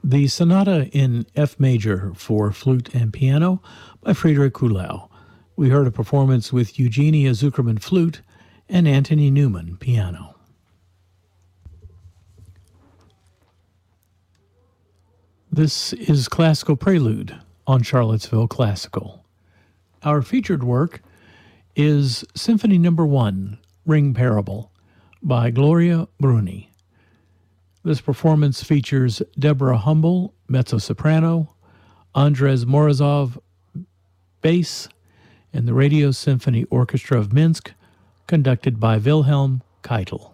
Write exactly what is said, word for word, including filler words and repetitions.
The Sonata in F major for flute and piano by Friedrich Kuhlau. We heard a performance with Eugenia Zuckerman flute and Anthony Newman piano. This is Classical Prelude on Charlottesville Classical. Our featured work is Symphony Number One, Ring Parable, by Gloria Bruni. This performance features Deborah Humble, mezzo-soprano, Andres Morozov, bass, and the Radio Symphony Orchestra of Minsk, conducted by Wilhelm Keitel.